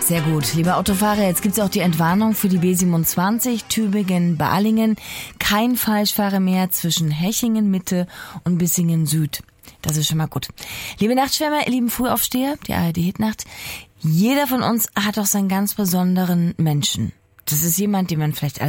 Sehr gut. Lieber Autofahrer, jetzt gibt's auch die Entwarnung für die B27 Tübingen-Balingen. Kein Falschfahrer mehr zwischen Hechingen Mitte und Bissingen Süd. Das ist schon mal gut. Liebe Nachtschwärmer, ihr lieben Frühaufsteher, die ARD-Hitnacht. Jeder von uns hat doch seinen ganz besonderen Menschen. Das ist jemand, den man vielleicht als